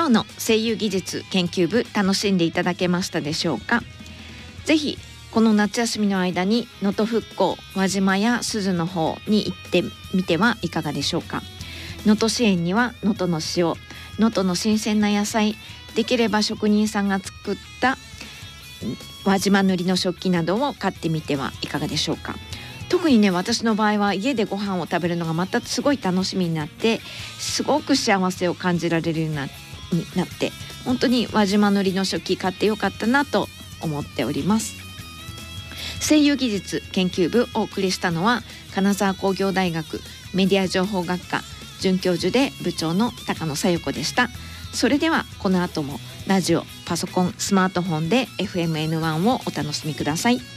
今日の声優技術研究部楽しんでいただけましたでしょうか。ぜひこの夏休みの間に能登復興輪島や鈴の方に行ってみてはいかがでしょうか。能登支援には能登の塩、能登の新鮮な野菜、できれば職人さんが作った輪島塗の食器などを買ってみてはいかがでしょうか。特にね、私の場合は家でご飯を食べるのがまたすごい楽しみになって、すごく幸せを感じられるようになって、本当に輪島塗の食器買ってよかったなと思っております。声優技術研究部をお送りしたのは金沢工業大学メディア情報学科准教授で部長の高野紗友子でした。それではこの後もラジオ、パソコン、スマートフォンで FMN1 をお楽しみください。